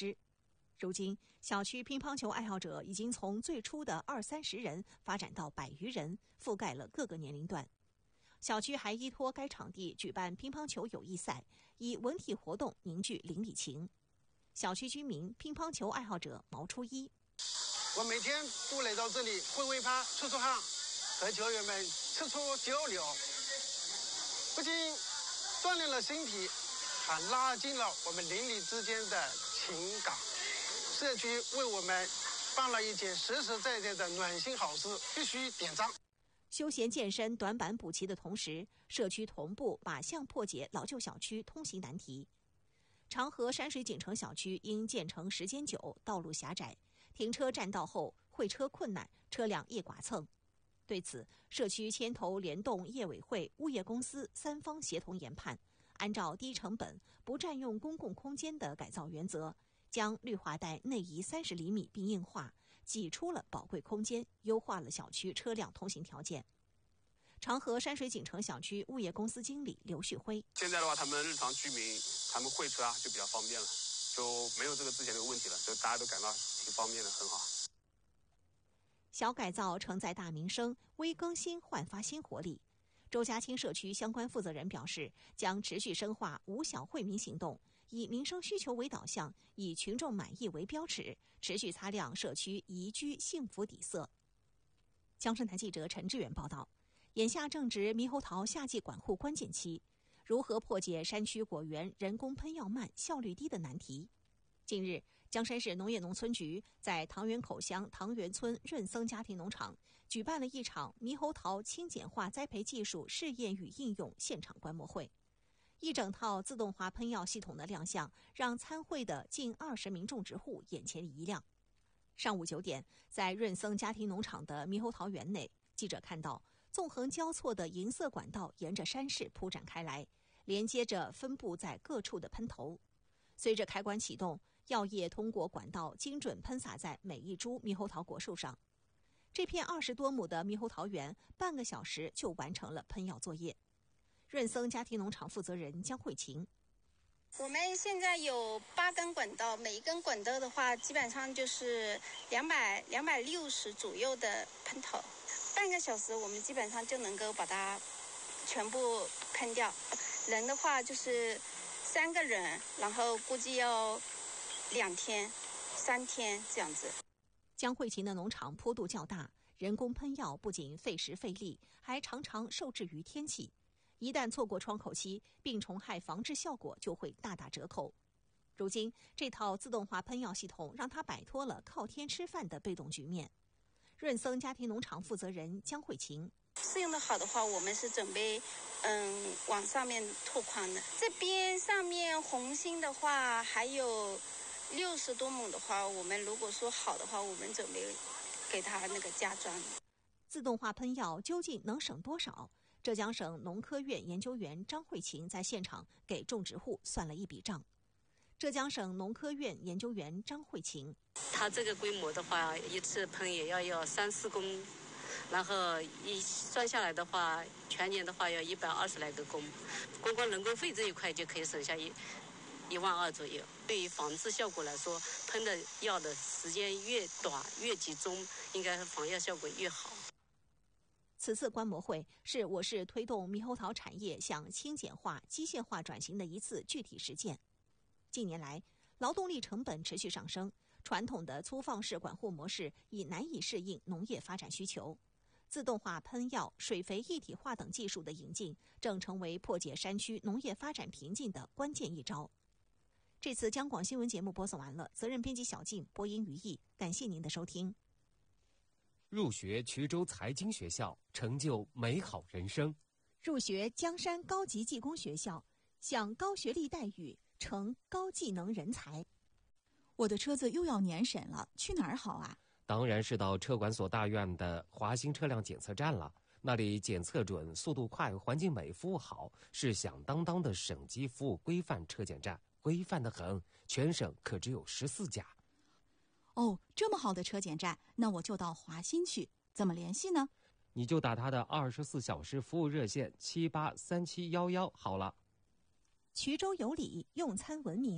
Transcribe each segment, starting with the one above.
施。如今，小区乒乓球爱好者已经从最初的20-30人发展到100余人，覆盖了各个年龄段。小区还依托该场地举办乒乓球友谊赛，以文体活动凝聚邻里情。小区居民、乒乓球爱好者毛初一： 我每天都来到这里挥挥拍、出汗，和球员们吃醋交流，不仅锻炼了身体，还拉近了我们邻里之间的情感。社区为我们办了一件实实在在的暖心好事，必须点赞。 休闲健身短板补齐的同时，社区同步靶向破解老旧小区通行难题。长河山水锦城小区因建成时间久，道路狭窄，停车占道后会车困难，车辆夜剐蹭。对此，社区牵头联动业委会、物业公司3方协同研判，按照低成本、不占用公共空间的改造原则，将绿化带内移30厘米并硬化，挤出了宝贵空间，优化了小区车辆通行条件。长河山水锦城小区物业公司经理刘旭辉： 现在的话，他们日常居民他们会车就比较方便了，就没有这个之前的问题了，就大家都感到挺方便的，很好。 小改造承载大民生，微更新焕发新活力。周家清社区相关负责人表示，将持续深化无小惠民行动，以民生需求为导向，以群众满意为标尺，持续擦亮社区宜居幸福底色。江山台记者陈志远报道。眼下正值猕猴桃夏季管护关键期，如何破解山区果园人工喷药慢、效率低的难题？近日，江山市农业农村局在塘源口乡塘源村润僧家庭农场举办了一场猕猴桃轻简化栽培技术试验与应用现场观摩会。一整套自动化喷药系统的亮相，让参会的近20名种植户眼前一亮。上午9点，在润僧家庭农场的猕猴桃园内，记者看到纵横交错的银色管道沿着山势铺展开来，连接着分布在各处的喷头。随着开关启动，药液通过管道精准喷洒在每一株猕猴桃果树上。这片20多亩的猕猴桃园，半个小时就完成了喷药作业。润僧家庭农场负责人江慧琴： 我们现在有8根管道，每一根管道的话，基本上就是260左右的喷头。半个小时我们基本上就能够把它全部喷掉。人的话就是3个人，然后估计要2天、3天这样子。 江慧琴的农场坡度较大，人工喷药不仅费时费力，还常常受制于天气。一旦错过窗口期，病虫害防治效果就会大打折扣。如今，这套自动化喷药系统让他摆脱了靠天吃饭的被动局面。润僧家庭农场负责人江慧琴： 适用的好的话，我们是准备往上面拓宽的。这边上面红心的话，还有60多亩的话，我们如果说好的话，我们准备给它那个加装。 自动化喷药究竟能省多少？浙江省农科院研究员张慧琴在现场给种植户算了一笔账。浙江省农科院研究员张慧琴： 它这个规模的话，一次喷也要3-4公，然后一算下来的话，全年的话要120来个公，光人工费这一块就可以省下12000左右。对于防治效果来说，喷的药的时间越短越集中，应该防药效果越好。 此次观摩会是我市推动猕猴桃产业向轻简化、机械化转型的一次具体实践。近年来，劳动力成本持续上升，传统的粗放式管护模式已难以适应农业发展需求。自动化喷药、水肥一体化等技术的引进，正成为破解山区农业发展瓶颈的关键一招。这次江广新闻节目播送完了，责任编辑小静，播音于毅，感谢您的收听。 入学衢州财经学校，成就美好人生； 入学江山高级技工学校，享高学历待遇，成高技能人才。 我的车子又要年审了，去哪儿好啊？ 当然是到车管所大院的华兴车辆检测站了。那里检测准、速度快、环境美、服务好，是响当当的省级服务规范车检站，规范得很，全省可只有14家。 哦，这么好的车检站，那我就到华新去。怎么联系呢？ 你就打他的24小时服务热线783711好了。 衢州有礼，用餐文明，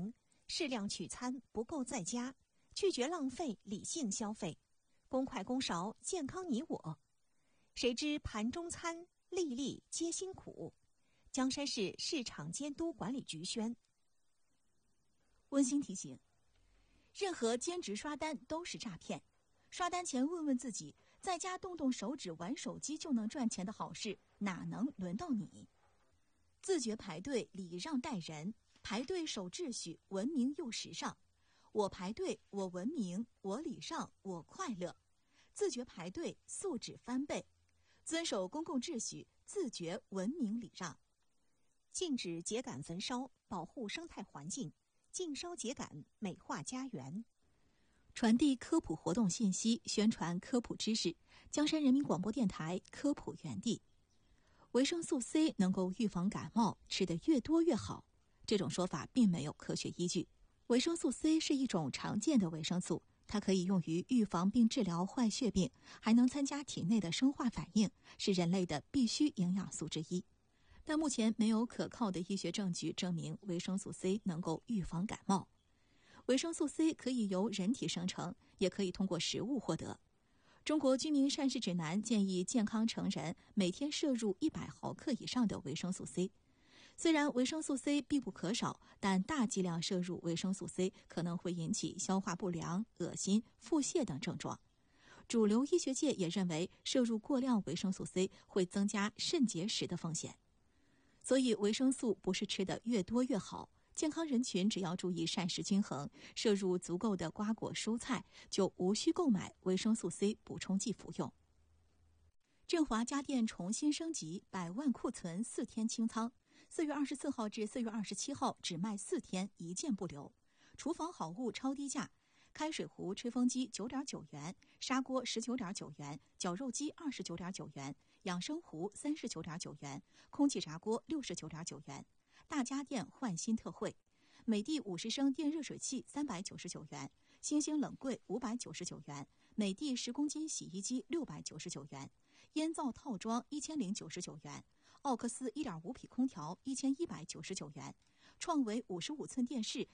适量取餐，不够在家，拒绝浪费，理性消费，公筷公勺，健康你我。谁知盘中餐，粒粒皆辛苦。江山市市场监督管理局宣。 温馨提醒：任何兼职刷单都是诈骗。刷单前问问自己，在家动动手指玩手机就能赚钱的好事，哪能轮到你？自觉排队，礼让待人，排队守秩序，文明又时尚。我排队，我文明，我礼让，我快乐。自觉排队，素质翻倍。遵守公共秩序，自觉文明礼让。 禁止秸秆焚烧，保护生态环境。禁烧秸秆，美化家园。 传递科普活动信息，宣传科普知识。江山人民广播电台科普园地。维生素 C 能够预防感冒，吃得越多越好。这种说法并没有科学依据。维生素 C 是一种常见的维生素，它可以用于预防并治疗坏血病，还能参加体内的生化反应，是人类的必需营养素之一。但目前没有可靠的医学证据证明维生素 C 能够预防感冒。维生素 C 可以由人体生成，也可以通过食物获得。中国居民膳食指南建议健康成人每天摄入100毫克以上的维生素 C。虽然维生素 C 必不可少，但大剂量摄入维生素 C 可能会引起消化不良、恶心、腹泻等症状。主流医学界也认为，摄入过量维生素 C 会增加肾结石的风险。所以维生素不是吃得越多越好，健康人群只要注意膳食均衡，摄入足够的瓜果蔬菜，就无需购买维生素 C 补充剂服用。振华家电重新升级，100万库存4天清仓，4月24号至4月27号只卖4天，一件不留。厨房好物超低价，开水壶、吹风机9.9元，砂锅19.9元，绞肉机29.9元，养生壶39.9元，空气炸锅69.9元。大家电换新特惠，美的50升电热水器399元，星星冷柜599元，美的10公斤洗衣机699元，烟灶套装1099元，奥克斯1.5匹空调1199元，创维55寸电视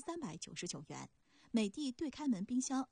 1399元，美的对开门冰箱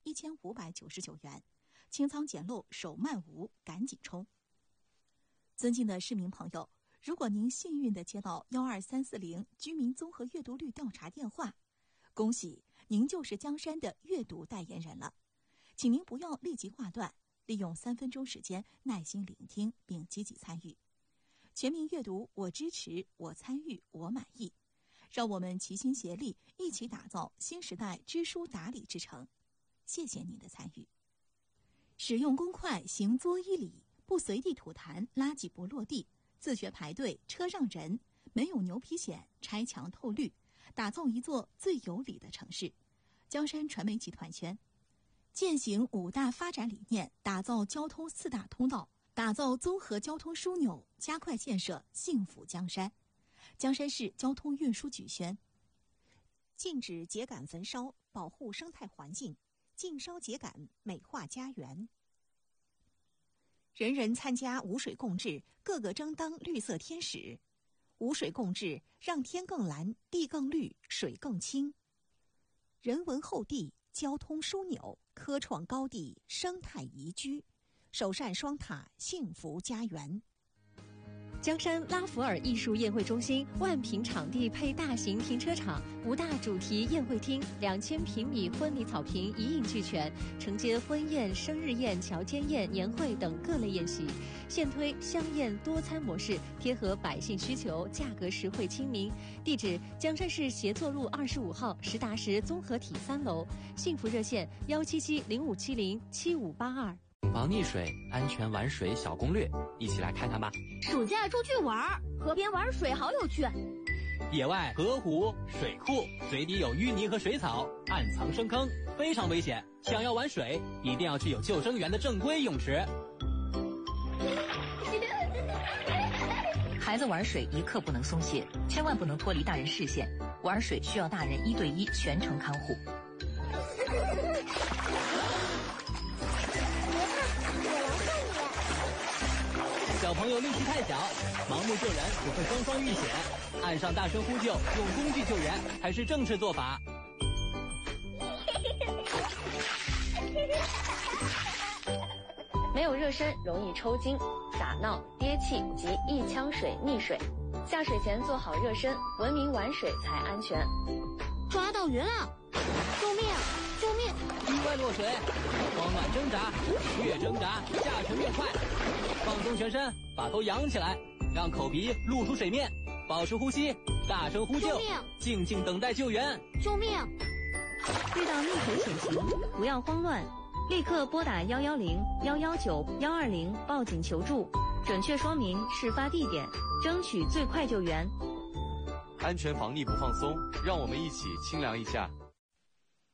1599元。清仓捡漏，手慢无，赶紧冲！尊敬的市民朋友，如果您幸运地接到12340居民综合阅读率调查电话，恭喜您就是江山的阅读代言人了。请您不要立即挂断，利用3分钟时间耐心聆听并积极参与。全民阅读，我支持，我参与，我满意。让我们齐心协力，一起打造新时代知书达理之城。谢谢您的参与。使用公筷，行作依礼，不随地吐痰，垃圾不落地，自觉排队，车让人，没有牛皮癣，拆墙透绿，打造一座最有礼的城市。江山传媒集团宣，践行5大发展理念，打造交通4大通道，打造综合交通枢纽，加快建设幸福江山。江山市交通运输局宣， 禁止秸秆焚烧，保护生态环境。禁烧秸秆，美化家园。人人参加无水共治，个个争当绿色天使。无水共治，让天更蓝，地更绿，水更清。人文厚地，交通枢纽，科创高地，生态宜居。首善双塔，幸福家园。 江山拉弗尔艺术宴会中心万平场地配大型停车场，5大主题宴会厅，2000平米婚礼草坪一应俱全，承接婚宴、生日宴、乔间宴、年会等各类宴席。现推香宴多餐模式，贴合百姓需求，价格实惠亲民。地址：江山市协作路25号实达实综合体3楼。幸福热线17705707582。 防溺水、安全玩水小攻略，一起来看看吧。 暑假出去玩，河边玩水好有趣。 野外河湖、水库，水底有淤泥和水草，暗藏深坑，非常危险。想要玩水，一定要去有救生员的正规泳池。 孩子玩水一刻不能松懈，千万不能脱离大人视线。玩水需要大人1对1全程看护。 小朋友力气太小，盲目救人只会双双遇险。岸上大声呼救，用工具救援才是正确做法。 没有热身容易抽筋、打闹、憋气及一腔水溺水。下水前做好热身，文明玩水才安全。 抓到鱼了！救命！救命！ 意外落水，慌乱挣扎，越挣扎下沉越快。放松全身，把头扬起来，让口鼻露出水面，保持呼吸，大声呼救，静静等待救援。 救命！ 遇到溺水险情，不要慌乱，立刻拨打110、119、120报警求助，准确说明事发地点，争取最快救援。 安全防溺不放松，让我们一起清凉一下。